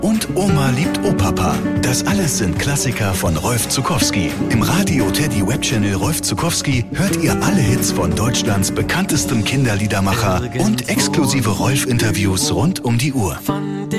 und Oma liebt Opapa. Das alles sind Klassiker von Rolf Zuckowski. Im Radio Teddy Webchannel Rolf Zuckowski hört ihr alle Hits von Deutschlands bekanntestem Kinderliedermacher und exklusive Rolf-Interviews rund um die Uhr.